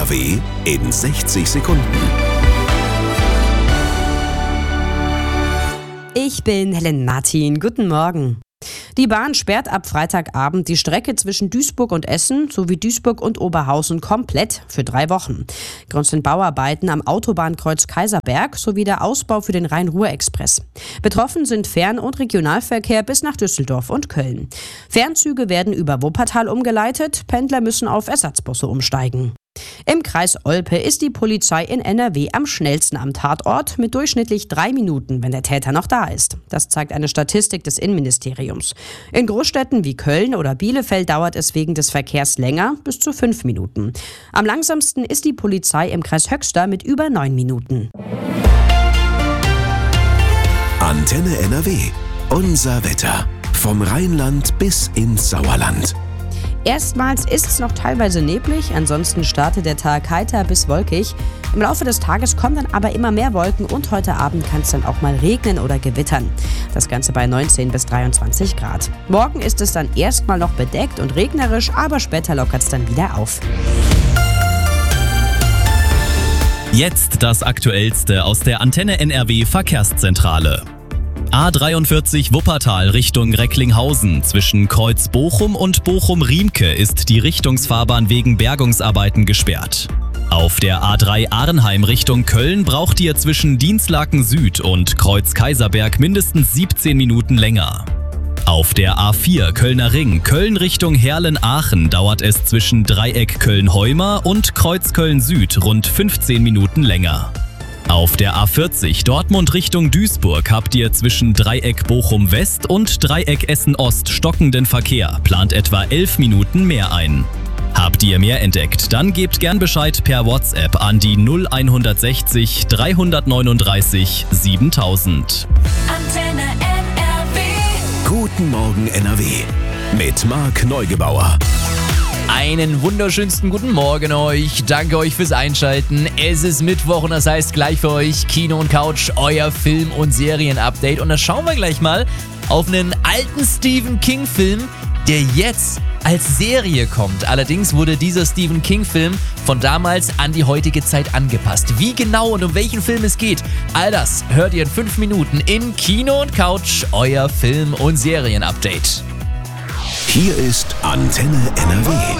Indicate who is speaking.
Speaker 1: NRW in 60 Sekunden.
Speaker 2: Ich bin Helen Martin. Guten Morgen. Die Bahn sperrt ab Freitagabend die Strecke zwischen Duisburg und Essen sowie Duisburg und Oberhausen komplett für 3 Wochen. Grund sind Bauarbeiten am Autobahnkreuz Kaiserberg sowie der Ausbau für den Rhein-Ruhr-Express. Betroffen sind Fern- und Regionalverkehr bis nach Düsseldorf und Köln. Fernzüge werden über Wuppertal umgeleitet, Pendler müssen auf Ersatzbusse umsteigen. Im Kreis Olpe ist die Polizei in NRW am schnellsten am Tatort mit durchschnittlich 3 Minuten, wenn der Täter noch da ist. Das zeigt eine Statistik des Innenministeriums. In Großstädten wie Köln oder Bielefeld dauert es wegen des Verkehrs länger, bis zu 5 Minuten. Am langsamsten ist die Polizei im Kreis Höxter mit über 9 Minuten.
Speaker 1: Antenne NRW. Unser Wetter. Vom Rheinland bis ins Sauerland.
Speaker 2: Erstmals ist es noch teilweise neblig, ansonsten startet der Tag heiter bis wolkig. Im Laufe des Tages kommen dann aber immer mehr Wolken und heute Abend kann es dann auch mal regnen oder gewittern. Das Ganze bei 19 bis 23 Grad. Morgen ist es dann erstmal noch bedeckt und regnerisch, aber später lockert es dann wieder auf.
Speaker 3: Jetzt das Aktuellste aus der Antenne NRW Verkehrszentrale. A43 Wuppertal Richtung Recklinghausen. Zwischen Kreuz Bochum und Bochum-Riemke ist die Richtungsfahrbahn wegen Bergungsarbeiten gesperrt. Auf der A3 Arnheim Richtung Köln braucht ihr zwischen Dinslaken Süd und Kreuz Kaiserberg mindestens 17 Minuten länger. Auf der A4 Kölner Ring Köln Richtung Herlen-Aachen dauert es zwischen Dreieck Köln-Heuma und Kreuz Köln Süd rund 15 Minuten länger. Auf der A40 Dortmund Richtung Duisburg habt ihr zwischen Dreieck Bochum West und Dreieck Essen Ost stockenden Verkehr, plant etwa 11 Minuten mehr ein. Habt ihr mehr entdeckt, dann gebt gern Bescheid per WhatsApp an die 0160 339 7000.
Speaker 4: Antenne NRW.
Speaker 1: Guten Morgen NRW. Mit Marc Neugebauer.
Speaker 5: Einen wunderschönsten guten Morgen euch. Danke euch fürs Einschalten. Es ist Mittwoch und das heißt gleich für euch Kino und Couch, euer Film- und Serien-Update. Und da schauen wir gleich mal auf einen alten Stephen King-Film, der jetzt als Serie kommt. Allerdings wurde dieser Stephen King-Film von damals an die heutige Zeit angepasst. Wie genau und um welchen Film es geht, all das hört ihr in 5 Minuten in Kino und Couch, euer Film- und Serien-Update.
Speaker 1: Hier ist Antenne NRW.